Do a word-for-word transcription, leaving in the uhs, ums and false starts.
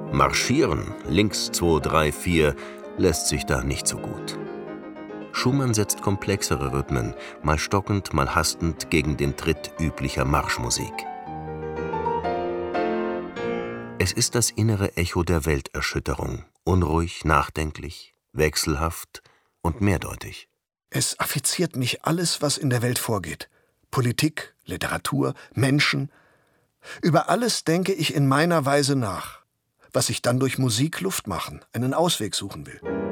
Marschieren, links zwei, drei, vier, lässt sich da nicht so gut. Schumann setzt komplexere Rhythmen, mal stockend, mal hastend gegen den Tritt üblicher Marschmusik. Es ist das innere Echo der Welterschütterung, unruhig, nachdenklich, wechselhaft und mehrdeutig. Es affiziert mich alles, was in der Welt vorgeht. Politik, Literatur, Menschen. Über alles denke ich in meiner Weise nach, was ich dann durch Musik Luft machen, einen Ausweg suchen will.